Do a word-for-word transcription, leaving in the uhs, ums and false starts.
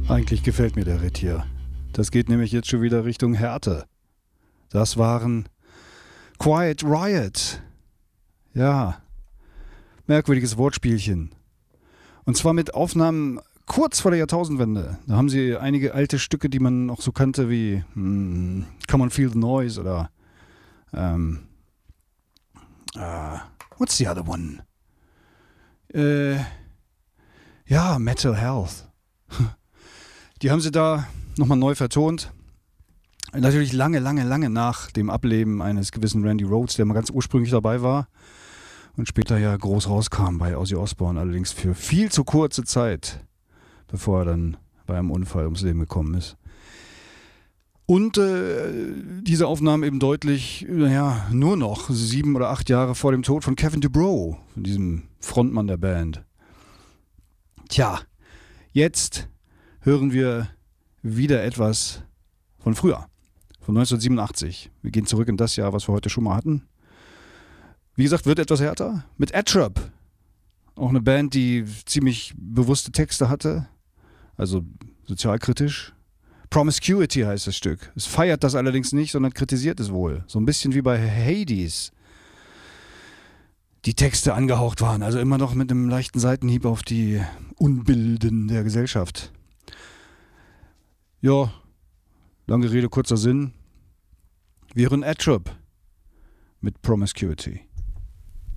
Eigentlich gefällt mir der Ritt hier. Das geht nämlich jetzt schon wieder Richtung Härte. Das waren Quiet Riot. Ja, merkwürdiges Wortspielchen. Und zwar mit Aufnahmen kurz vor der Jahrtausendwende. Da haben sie einige alte Stücke, die man noch so kannte, wie hm, Come on Feel the Noise oder ähm, uh, what's the other one? Äh, ja, Mental Health. Die haben sie da nochmal neu vertont. Natürlich lange, lange, lange nach dem Ableben eines gewissen Randy Rhoads, der mal ganz ursprünglich dabei war und später ja groß rauskam bei Ozzy Osbourne, allerdings für viel zu kurze Zeit, bevor er dann bei einem Unfall ums Leben gekommen ist. Und äh, diese Aufnahmen eben deutlich, naja, nur noch sieben oder acht Jahre vor dem Tod von Kevin DuBrow, von diesem Frontmann der Band. Tja, jetzt hören wir wieder etwas von früher, von neunzehnhundertsiebenundachtzig. Wir gehen zurück in das Jahr, was wir heute schon mal hatten. Wie gesagt, wird etwas härter. Mit Atrap. Auch eine Band, die ziemlich bewusste Texte hatte. Also sozialkritisch. Promiscuity heißt das Stück. Es feiert das allerdings nicht, sondern kritisiert es wohl. So ein bisschen wie bei Hades. Die Texte angehaucht waren. Also immer noch mit einem leichten Seitenhieb auf die Unbilden der Gesellschaft. Ja, lange Rede, kurzer Sinn. Wir hören Atrap mit Promiscuity.